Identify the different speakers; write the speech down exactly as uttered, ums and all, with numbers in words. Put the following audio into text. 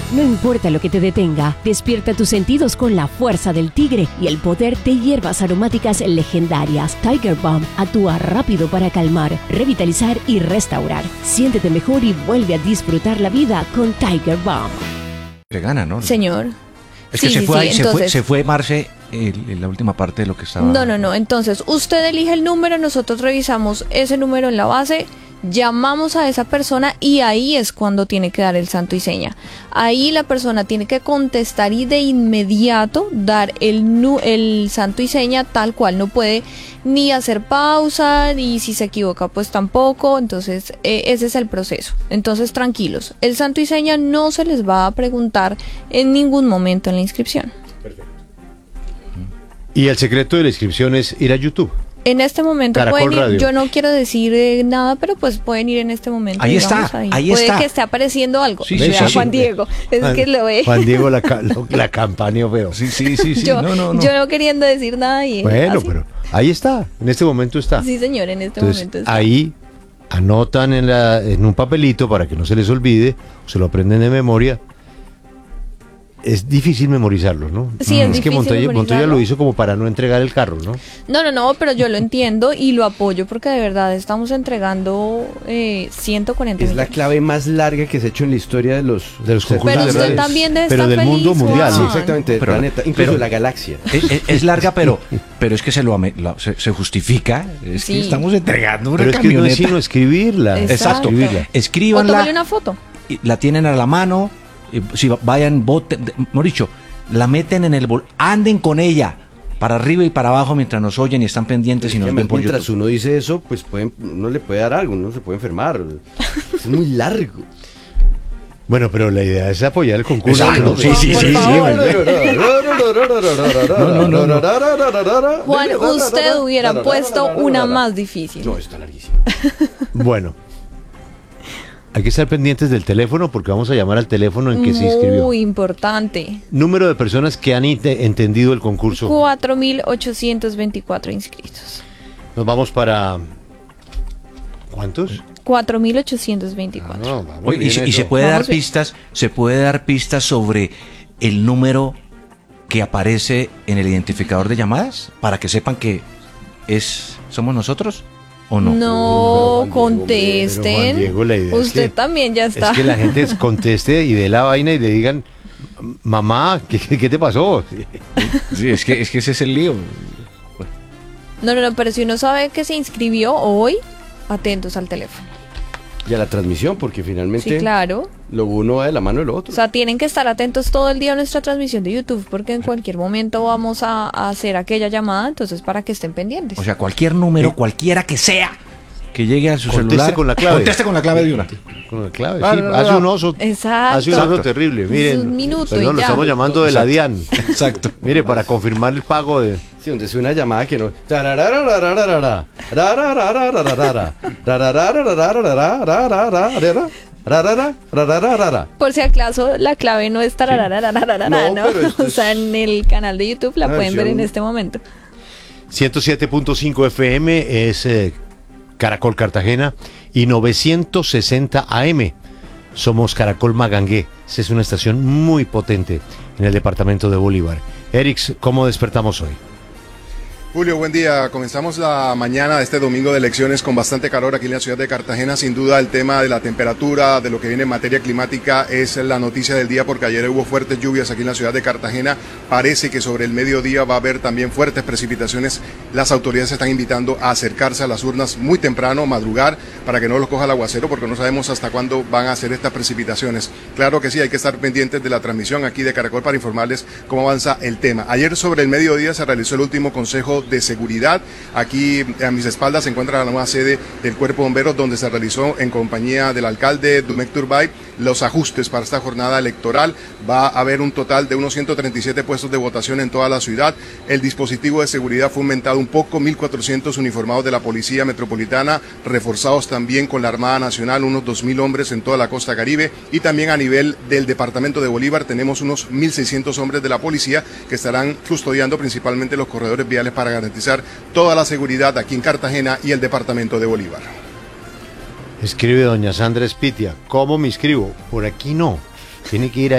Speaker 1: No importa lo que te detenga, despierta tus sentidos con la fuerza del tigre y el poder de hierbas aromáticas legendarias. Tiger Balm actúa rápido para calmar, revitalizar y restaurar. Siéntete mejor y vuelve a disfrutar la vida con Tiger Balm.
Speaker 2: Se gana, ¿no?
Speaker 3: Señor.
Speaker 2: Es que
Speaker 3: sí,
Speaker 2: se,
Speaker 3: sí,
Speaker 2: fue,
Speaker 3: sí.
Speaker 2: ahí,
Speaker 3: Entonces,
Speaker 2: se, fue, se fue Marce en la última parte de lo que estaba...
Speaker 3: No, no, no. Entonces, usted elige el número, nosotros revisamos ese número en la base, llamamos a esa persona y ahí es cuando tiene que dar el santo y seña. Ahí la persona tiene que contestar y de inmediato dar el, nu el santo y seña tal cual. No puede ni hacer pausa, ni si se equivoca pues tampoco. Entonces eh, ese es el proceso. Entonces tranquilos, el santo y seña no se les va a preguntar en ningún momento en la inscripción.
Speaker 4: Perfecto. Y el secreto de la inscripción es ir a YouTube.
Speaker 3: En este momento
Speaker 4: Caracol
Speaker 3: pueden ir,
Speaker 4: Radio.
Speaker 3: yo no quiero decir eh, nada, pero pues pueden ir en este momento.
Speaker 2: Ahí
Speaker 3: digamos,
Speaker 2: está,
Speaker 3: ahí,
Speaker 2: ahí
Speaker 3: Puede
Speaker 2: está.
Speaker 3: que esté apareciendo algo.
Speaker 2: Sí,
Speaker 4: sí,
Speaker 3: Vea,
Speaker 4: sí,
Speaker 3: Juan
Speaker 4: sí.
Speaker 3: Diego, es
Speaker 4: Juan,
Speaker 3: que lo ve.
Speaker 4: Juan Diego la, ca- la campaña veo.
Speaker 2: Sí, sí, sí, sí.
Speaker 3: yo,
Speaker 2: no, no, no.
Speaker 3: yo no queriendo decir nada y
Speaker 4: Bueno,
Speaker 3: así.
Speaker 4: pero ahí está, en este momento está.
Speaker 3: Sí, señor, en este
Speaker 4: Entonces,
Speaker 3: momento está.
Speaker 4: ahí anotan en, la, en un papelito para que no se les olvide, o se lo aprenden de memoria. Es difícil memorizarlo, ¿no?
Speaker 3: Sí, es
Speaker 4: es que
Speaker 3: difícil
Speaker 4: Montoya,
Speaker 3: memorizarlo.
Speaker 4: Montoya lo hizo como para no entregar el carro, ¿no?
Speaker 3: No, no, no, pero yo lo entiendo y lo apoyo porque de verdad estamos entregando eh, ciento cuarenta
Speaker 5: Es la
Speaker 3: millones.
Speaker 5: clave más larga que se ha hecho en la historia de los,
Speaker 4: De los concursos
Speaker 3: Pero
Speaker 4: de
Speaker 3: usted
Speaker 4: radio.
Speaker 3: también debe
Speaker 4: Pero
Speaker 3: estar
Speaker 4: del
Speaker 3: feliz,
Speaker 4: mundo mundial.
Speaker 5: Sí,
Speaker 3: Juan.
Speaker 5: exactamente, del
Speaker 2: Pero-
Speaker 5: planeta, incluso
Speaker 2: pero-
Speaker 5: de la galaxia.
Speaker 2: Es, es- es larga, pero pero es que se lo ame- la- se, se justifica. Es
Speaker 3: Sí.
Speaker 2: que estamos entregando una
Speaker 4: Pero es que no es
Speaker 2: camioneta.
Speaker 4: sino escribirla.
Speaker 3: Exacto.
Speaker 4: Escribirla.
Speaker 3: O
Speaker 2: Escríbanla,
Speaker 3: tómale una foto.
Speaker 2: y la tienen a la mano, y si va- vayan, voten, de- mejor dicho, la meten en el bol, anden con ella, para arriba y para abajo mientras nos oyen y están pendientes y nos ven por
Speaker 5: Mientras
Speaker 2: YouTube.
Speaker 5: uno dice eso, pues pueden, uno le puede dar algo, uno se puede enfermar. Es muy largo.
Speaker 4: Bueno, pero la idea es apoyar el concurso.
Speaker 2: Exacto,
Speaker 4: ¿no?
Speaker 2: sí, sí,
Speaker 3: Por
Speaker 2: sí, sí,
Speaker 3: favor.
Speaker 2: No, no, no,
Speaker 3: Juan, usted hubiera puesto una más difícil.
Speaker 5: No, está larguísimo.
Speaker 4: Bueno, hay que estar pendientes del teléfono porque vamos a llamar al teléfono en que se inscribió.
Speaker 3: Muy importante.
Speaker 4: Número de personas que han inte- entendido el concurso.
Speaker 3: cuatro mil ochocientos veinticuatro inscritos.
Speaker 4: Nos vamos para... ¿Cuántos?
Speaker 3: cuatro mil ochocientos veinticuatro.
Speaker 4: Ah, no, vamos
Speaker 2: Oye, y,
Speaker 4: bien
Speaker 2: se- y
Speaker 4: eso.
Speaker 2: se puede
Speaker 3: Vamos
Speaker 2: dar
Speaker 3: bien.
Speaker 2: pistas, se puede dar pistas sobre el número que aparece en el identificador de llamadas para que sepan que es somos nosotros o no.
Speaker 3: No,
Speaker 5: Pero, Juan Diego,
Speaker 3: contesten.
Speaker 4: pero, Juan Diego, la idea es
Speaker 3: Usted
Speaker 4: que-
Speaker 3: también ya está.
Speaker 4: Es que la gente conteste y dé la vaina y le digan, mamá, ¿qué, qué te pasó?
Speaker 2: Sí, es que es que ese es el lío.
Speaker 3: No, no, no, pero si uno sabe que se inscribió hoy, atentos al teléfono.
Speaker 5: Y a la transmisión, porque finalmente
Speaker 3: Sí, claro.
Speaker 5: lo uno va de la mano de lo otro.
Speaker 3: O sea, tienen que estar atentos todo el día a nuestra transmisión de YouTube, porque en cualquier momento vamos a, a hacer aquella llamada, entonces para que estén pendientes.
Speaker 2: O sea, cualquier número, cualquiera que sea, que llegue a su
Speaker 4: Conteste
Speaker 2: celular.
Speaker 4: con la clave.
Speaker 2: Conteste con la clave de una.
Speaker 4: Con la clave,
Speaker 2: Ah,
Speaker 4: sí,
Speaker 2: no, no,
Speaker 4: hace
Speaker 2: no.
Speaker 4: un oso.
Speaker 3: Exacto.
Speaker 4: Hace un oso
Speaker 2: Exacto.
Speaker 4: terrible,
Speaker 3: Es
Speaker 4: miren.
Speaker 3: un minuto y
Speaker 4: Perdón, lo
Speaker 3: ya.
Speaker 4: estamos llamando de la
Speaker 2: Exacto.
Speaker 4: DIAN.
Speaker 2: Exacto.
Speaker 4: Mire, para confirmar el pago de...
Speaker 5: Sí, donde es una llamada que no. Tararararararara, rarararararara, rararararararararararara, rararararararara.
Speaker 3: Por si acaso, la clave no es tararararararara,
Speaker 5: No,
Speaker 3: ¿no?
Speaker 5: pero esto
Speaker 3: O sea,
Speaker 5: es-
Speaker 3: en el canal de YouTube la
Speaker 5: Una
Speaker 3: pueden ver en
Speaker 5: versión-
Speaker 3: este momento.
Speaker 4: ciento siete punto cinco F M es eh, Caracol Cartagena y novecientos sesenta A M. Somos Caracol Magangué. Esa es una estación muy potente en el departamento de Bolívar. Erix, ¿cómo despertamos hoy?
Speaker 6: Julio, buen día. Comenzamos la mañana de este domingo de elecciones con bastante calor aquí en la ciudad de Cartagena. Sin duda el tema de la temperatura, de lo que viene en materia climática es la noticia del día porque ayer hubo fuertes lluvias aquí en la ciudad de Cartagena. Parece que sobre el mediodía va a haber también fuertes precipitaciones. Las autoridades están invitando a acercarse a las urnas muy temprano, madrugar, para que no los coja el aguacero porque no sabemos hasta cuándo van a hacer estas precipitaciones. Claro que sí, hay que estar pendientes de la transmisión aquí de Caracol para informarles cómo avanza el tema. Ayer sobre el mediodía se realizó el último consejo de seguridad. Aquí a mis espaldas se encuentra la nueva sede del Cuerpo de Bomberos, donde se realizó en compañía del alcalde Dumek Turbay los ajustes para esta jornada electoral. Va a haber un total de unos ciento treinta y siete puestos de votación en toda la ciudad. El dispositivo de seguridad fue aumentado un poco, mil cuatrocientos uniformados de la Policía Metropolitana, reforzados también con la Armada Nacional, unos dos mil hombres en toda la costa caribe, y también a nivel del departamento de Bolívar tenemos unos mil seiscientos hombres de la policía que estarán custodiando principalmente los corredores viales para garantizar toda la seguridad aquí en Cartagena y el departamento de Bolívar.
Speaker 4: Escribe doña Sandra Espitia. ¿Cómo me inscribo? Por aquí no. Tiene que ir a